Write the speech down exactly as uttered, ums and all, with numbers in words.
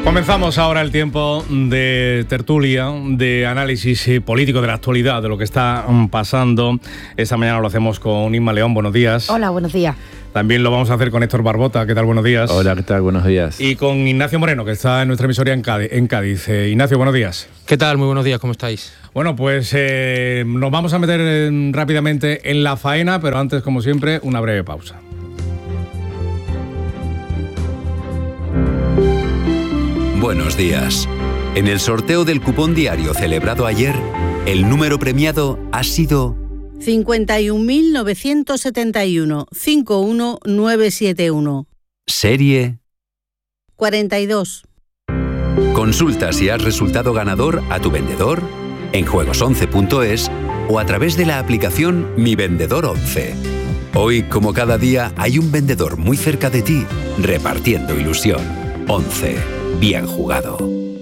Comenzamos ahora el tiempo de tertulia, de análisis político de la actualidad, de lo que está pasando. Esta mañana lo hacemos con Inma León. Buenos días. Hola, buenos días. También lo vamos a hacer con Héctor Barbota. ¿Qué tal? Buenos días. Hola, ¿qué tal? Buenos días. Y con Ignacio Moreno, que está en nuestra emisoría en Cádiz. En Cádiz. Eh, Ignacio, buenos días. ¿Qué tal? Muy buenos días, ¿cómo estáis? Bueno, pues eh, nos vamos a meter en, rápidamente en la faena, pero antes, como siempre, una breve pausa. Buenos días. En el sorteo del cupón diario celebrado ayer, el número premiado ha sido cincuenta y un mil novecientos setenta y uno, cincuenta y uno mil novecientos setenta y uno. Serie cuarenta y dos. Consulta si has resultado ganador a tu vendedor, en juegos once punto es o a través de la aplicación Mi Vendedor once. Hoy, como cada día, hay un vendedor muy cerca de ti, repartiendo ilusión. once. Bien jugado.